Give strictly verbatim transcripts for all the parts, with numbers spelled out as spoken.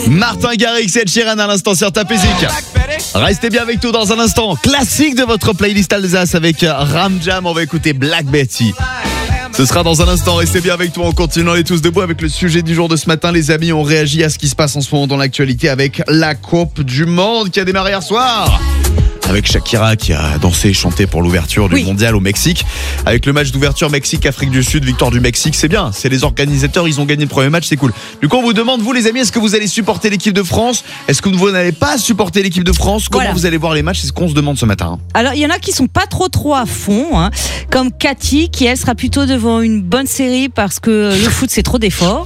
Martin Garrix et Ed Sheeran à l'instant sur Top Music. Restez bien avec nous dans un instant. Classique de votre playlist Alsace avec Ram Jam. On va écouter Black Betty. Ce sera dans un instant, restez bien avec toi, on continue, on est tous debout avec le sujet du jour de ce matin. Les amis, on réagit à ce qui se passe en ce moment dans l'actualité avec la Coupe du Monde qui a démarré hier soir. Avec Shakira qui a dansé et chanté pour l'ouverture du oui. mondial au Mexique. Avec le match d'ouverture Mexique-Afrique du Sud, victoire du Mexique, c'est bien. C'est les organisateurs, ils ont gagné le premier match, c'est cool. Du coup, on vous demande, vous les amis, est-ce que vous allez supporter l'équipe de France ? Est-ce que vous n'allez pas supporter l'équipe de France ? Comment voilà. vous allez voir les matchs ? C'est ce qu'on se demande ce matin. Alors, il y en a qui sont pas trop trop à fond, hein, comme Cathy, qui elle sera plutôt devant une bonne série parce que le foot c'est trop d'efforts.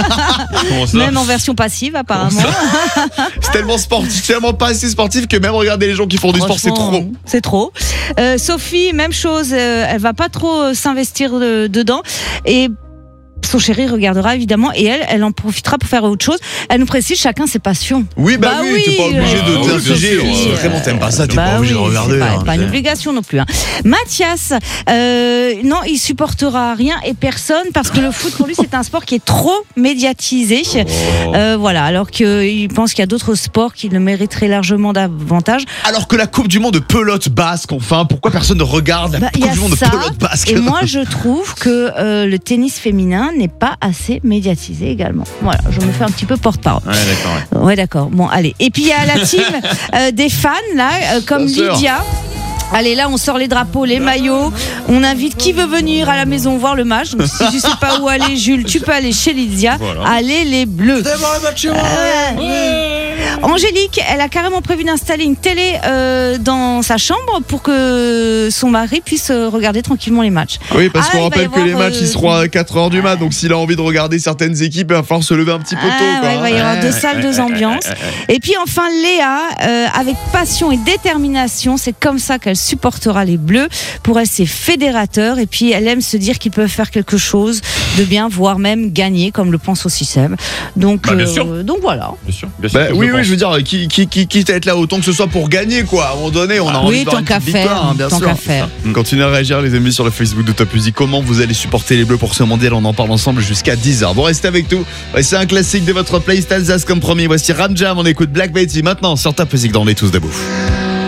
Même en version passive apparemment. C'est tellement sportif, tellement pas assez sportif que même regarder les gens qui font du sport, c'est trop. C'est trop. Euh, Sophie, même chose, euh, elle va pas trop s'investir de, dedans. Et son chéri regardera évidemment et elle, elle en profitera pour faire autre chose. Elle nous précise chacun ses passions. Oui, bah, bah oui, oui, t'es pas obligé de euh, t'infliger. oui, Euh, vraiment, t'aimes pas ça, t'es bah pas obligé oui, de regarder. C'est pas, hein, pas une obligation non plus. Hein. Mathias, euh, non, il supportera rien et personne parce que le foot pour lui c'est un sport qui est trop médiatisé. Oh. Euh, voilà, alors qu'il pense qu'il y a d'autres sports qui le mériteraient largement davantage. Alors que la Coupe du Monde de pelote basque, enfin, pourquoi personne ne regarde la Bah, Coupe du Monde ça, de pelote basque ? Et moi, je trouve que euh, le tennis féminin n'est pas assez médiatisé également. Voilà, je me fais un petit peu porte-parole. Ouais, d'accord. Ouais. Ouais, d'accord. Bon, allez. Et puis il y a la team euh, des fans là, euh, comme Bien sûr. Lydia. Allez, là, on sort les drapeaux, les maillots. On invite qui veut venir à la maison voir le match. Donc, si tu sais pas où aller, Jules, tu peux aller chez Lydia. Voilà. Allez, les Bleus. Euh, Angélique, elle a carrément prévu d'installer une télé euh, dans sa chambre pour que son mari puisse euh, regarder tranquillement les matchs. Oui, parce Ah, qu'on il va rappelle y que les avoir, matchs euh, ils seront à quatre heures du mat, donc s'il a envie de regarder certaines équipes, il va falloir se lever un petit peu Ah, tôt. Quoi. ouais, il va y avoir deux salles, deux ambiances. Et puis enfin Léa, euh, avec passion et détermination, c'est comme ça qu'elle supportera les Bleus. Pour elle, c'est fédérateur et puis elle aime se dire qu'ils peuvent faire quelque chose de bien, voire même gagner, comme le pense aussi Seb. Donc, Bah, bien sûr. euh, donc voilà. Bien sûr, bien sûr. Bah, je oui, pense. oui, je veux dire, qui, qui, qui, quitte à être là autant que ce soit pour gagner, quoi. À un moment donné, on a envie Oui, de voir tant une qu'à petite faire, victoire, hein, bien tant sûr. qu'à faire. Continuez à réagir, les amis, sur le Facebook de Top Music. Comment vous allez supporter les Bleus pour ce mondial ? On en parle ensemble jusqu'à dix heures. Bon, restez avec nous. C'est un classique de votre playlist Alsace comme promis. Voici Ram Jam. On écoute Black Betty maintenant sur Top Music dans On est tous debout.